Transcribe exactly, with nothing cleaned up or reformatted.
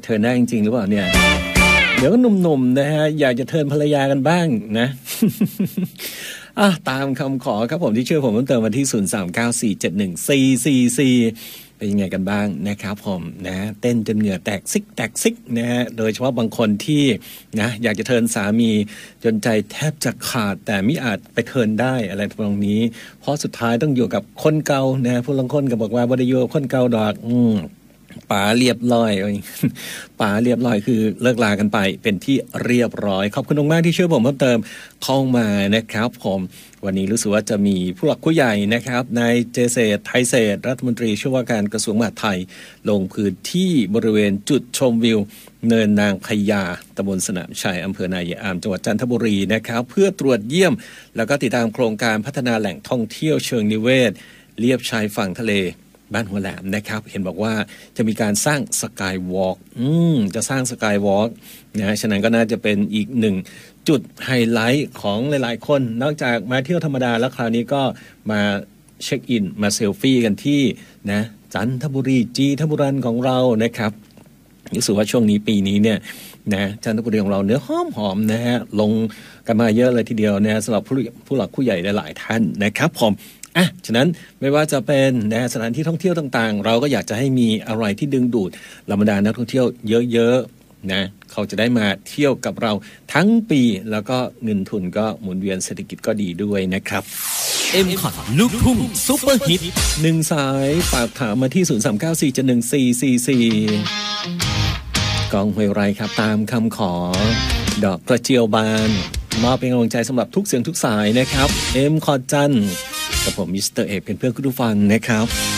เทิร์นได้จริงๆหรือเปล่าเนี่ยเดี๋ยวก็หนุ่มๆนะฮะอยากจะเทิร์นภรรยากันบ้างนะ อ่ะตามคำขอครับผมที่ช่วยผมเพิ่มเติมมาที่ศูนย์ สาม เก้า สี่ เจ็ด หนึ่ง สี่ สี่ สี่เป็นยังไงกันบ้างนะครับผมนะเต้นจนเหงื่อแตกซิกแตกซิกนะฮะโดยเฉพาะบางคนที่นะอยากจะเทิร์นสามีจนใจแทบจะขาดแต่ไม่อาจไปเทิร์นได้อะไรตรงนี้เพราะสุดท้ายต้องอยู่กับคนเก่านะผู้ลางคนก็บอกว่าบ่ได้อยู่กับคนเก่าดอกอืมป๋าเรียบร้อยป๋าเรียบร้อยคือเลิกลากันไปเป็นที่เรียบร้อยขอบคุณมากที่ช่วยผมเพิ่มเติมเข้ามานะครับผมวันนี้รู้สึกว่าจะมีผู้หลักผู้ใหญ่นะครับนายเจเศรษฐ์ไทยเศรษฐ์รัฐมนตรีช่วยว่าการกระทรวงมหาดไทยลงพื้นที่บริเวณจุดชมวิวเนินนางพญาตำบลสนามชัยอำเภอนายายอามจังหวัดจันทบุรีนะครับเพื่อตรวจเยี่ยมแล้วก็ติดตามโครงการพัฒนาแหล่งท่องเที่ยวเชิงนิเวศเลียบชายฝั่งทะเลบ้านหัวแหลมนะครับเห็นบอกว่าจะมีการสร้างสกายวอล์กอืมจะสร้างสกายวอล์กนะฉะนั้นก็น่าจะเป็นอีกหนึ่งจุดไฮไลท์ของหลายๆคนนอกจากมาเที่ยวธรรมดาแล้วคราวนี้ก็มาเช็คอินมาเซลฟี่กันที่นะจันทบุรีจีทบุรันของเรานะครับรู้สึกว่าช่วงนี้ปีนี้เนี่ยนะจันทบุรีของเราเนื้อหอมหอมนะฮะลงกันมาเยอะเลยทีเดียวนะสำหรับผู้ผู้หลักผู้ใหญ่หลายๆท่านนะครับผมอ่ะฉะนั้นไม่ว่าจะเป็นนะสถานที่ท่องเที่ยวต่างๆเราก็อยากจะให้มีอะไรที่ดึงดูดเหล่าบรรดานักท่องเที่ยวเยอะๆนะเขาจะได้มาเที่ยวกับเราทั้งปีแล้วก็เงินทุนก็หมุนเวียนเศรษฐกิจก็ดีด้วยนะครับเอ็ม คอท ลูกทุ่งซุปเปอร์ฮิตหนึ่งสายฝากถามมาที่ศูนย์ สาม เก้า สี่ เจ็ด หนึ่ง สี่ สี่ สี่กองห้วยไร่ครับตามคำขอดอกกระเจียวบานมอบเป็นกำลังใจสำหรับทุกเสียงทุกสายนะครับเอ็มคอทจันกับผมมิสเตอร์เอกเป็นเพื่อนคุณผู้ฟังนะครับ